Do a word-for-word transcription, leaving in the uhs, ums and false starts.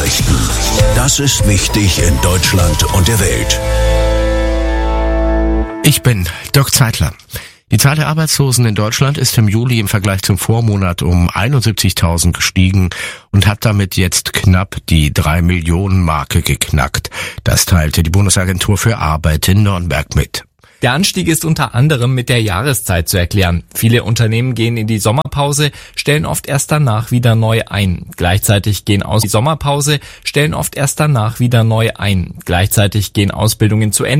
Nachrichten. Das ist wichtig in Deutschland und der Welt. Ich bin Dirk Zeitler. Die Zahl der Arbeitslosen in Deutschland ist im Juli im Vergleich zum Vormonat um einundsiebzigtausend gestiegen und hat damit jetzt knapp die drei Millionen Marke geknackt. Das teilte die Bundesagentur für Arbeit in Nürnberg mit. Der Anstieg ist unter anderem mit der Jahreszeit zu erklären. Viele Unternehmen gehen in die Sommerpause, stellen oft erst danach wieder neu ein. Gleichzeitig gehen aus die Sommerpause, stellen oft erst danach wieder neu ein. Gleichzeitig gehen Ausbildungen zu Ende.